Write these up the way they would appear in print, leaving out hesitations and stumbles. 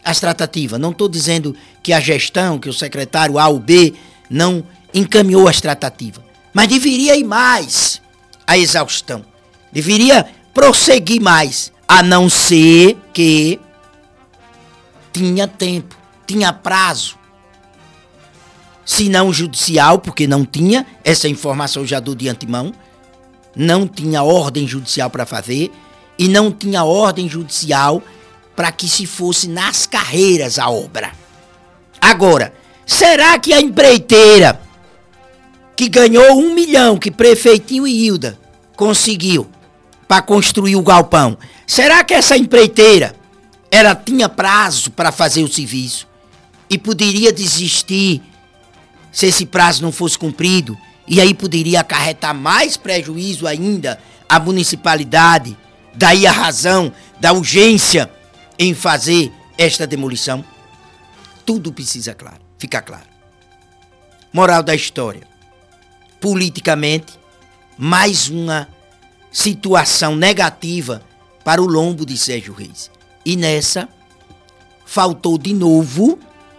as tratativas. Não estou dizendo que a gestão, que o secretário A ou B não encaminhou as tratativas. Mas deveria ir mais à exaustão. Deveria prosseguir mais. A não ser que tinha tempo, tinha prazo. Se não judicial, porque não tinha, essa informação eu já dou de antemão, não tinha ordem judicial para fazer e não tinha ordem judicial para que se fosse nas carreiras a obra. Agora, será que a empreiteira que ganhou 1 milhão, que Prefeitinho e Hilda conseguiu para construir o galpão, será que essa empreiteira ela tinha prazo para fazer o serviço e poderia desistir se esse prazo não fosse cumprido, e aí poderia acarretar mais prejuízo ainda à municipalidade, daí a razão da urgência em fazer esta demolição? Tudo precisa ficar claro. Moral da história. Politicamente, mais uma situação negativa para o lombo de Sérgio Reis. E nessa, faltou de novo,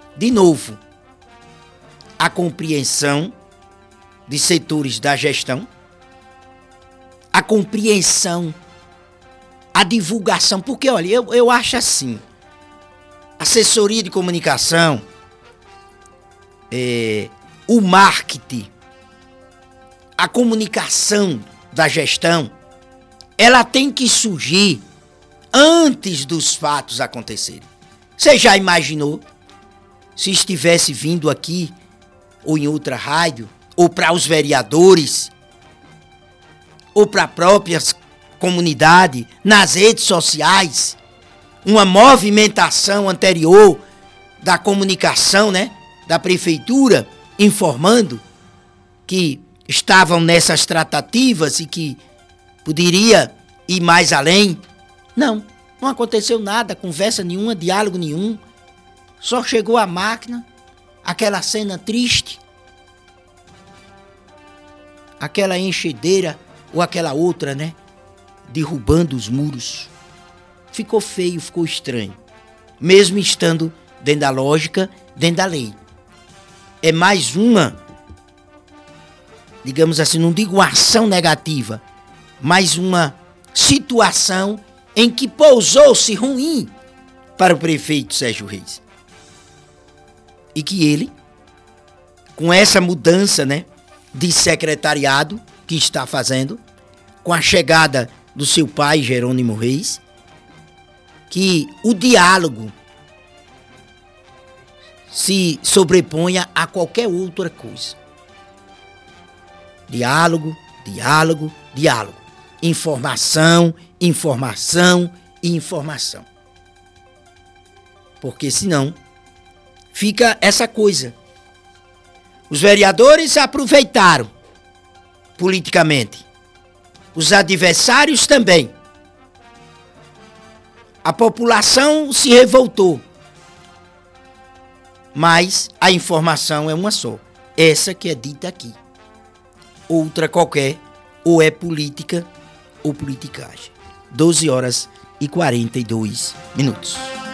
a compreensão de setores da gestão, a compreensão, a divulgação, porque olha, eu acho assim, assessoria de comunicação, o marketing, a comunicação da gestão, ela tem que surgir antes dos fatos acontecerem. Você já imaginou se estivesse vindo aqui ou em outra rádio, ou para os vereadores, ou para a própria comunidade, nas redes sociais, uma movimentação anterior da comunicação, né, da prefeitura, informando que estavam nessas tratativas e que poderia ir mais além? Não aconteceu nada, conversa nenhuma, diálogo nenhum. Só chegou a máquina, aquela cena triste, aquela enxedeira ou aquela outra, né? Derrubando os muros. Ficou feio, ficou estranho. Mesmo estando dentro da lógica, dentro da lei. É mais uma, digamos assim, não digo uma ação negativa, mas uma situação em que pousou-se ruim para o prefeito Sérgio Reis. E que ele, com essa mudança, né, de secretariado que está fazendo, com a chegada do seu pai, Jerônimo Reis, que o diálogo se sobreponha a qualquer outra coisa. Diálogo, diálogo, diálogo. Informação, informação e informação. Porque senão fica essa coisa. Os vereadores aproveitaram politicamente. Os adversários também. A população se revoltou. Mas a informação é uma só. Essa que é dita aqui. Outra qualquer, ou é política ou politicagem. 12 horas e 42 minutos.